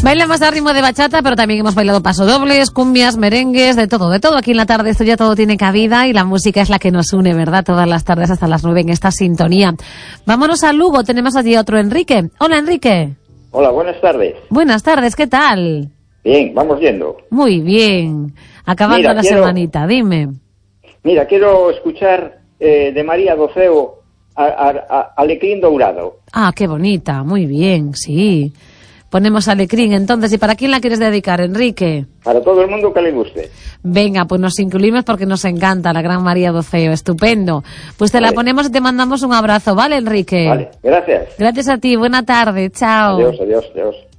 Bailamos a ritmo de bachata, pero también hemos bailado pasodobles, cumbias, merengues, de todo aquí en la tarde. Esto ya todo tiene cabida y la música es la que nos une, ¿verdad? Todas las tardes hasta las 9 en esta sintonía. Vámonos a Lugo, tenemos allí otro Enrique. Hola, Enrique. Hola, buenas tardes. Buenas tardes, ¿qué tal? Bien, vamos yendo. Muy bien. Acabando la semanita, dime. Mira, quiero escuchar de María Doceo Alecrín Dourado. Ah, qué bonita, muy bien, sí. Ponemos Alecrín, entonces. ¿Y para quién la quieres dedicar, Enrique? Para todo el mundo que le guste. Venga, pues nos incluimos porque nos encanta la gran María Doceo. Estupendo. Pues te la ponemos y te mandamos un abrazo, ¿vale, Enrique? Vale, gracias. Gracias a ti, buena tarde, chao. Adiós, adiós, adiós.